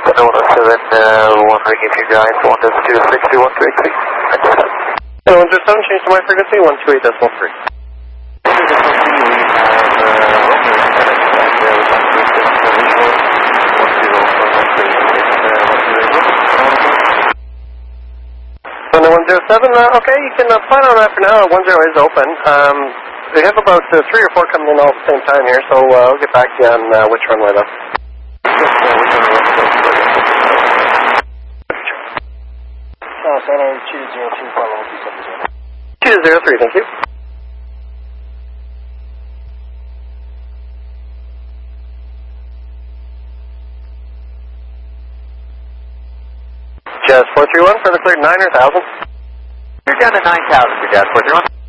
1 ring if you guys want us to 62123. And 107, change to my frequency, 128.3. And 107, okay, you can plan on that for now. 10 is open. We have about 3 or 4 coming in all at the same time here, so I'll get back to you on which runway though. Cheetah 03, thank you. Jazz 431, for the cleared 9 or 1,000? You're down to 9,000 for Jazz 431.